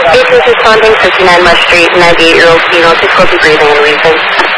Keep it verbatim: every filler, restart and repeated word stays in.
Eight was responding, fifty-nine West Street, ninety-eight-year-old female, difficulty breathing and wheezing.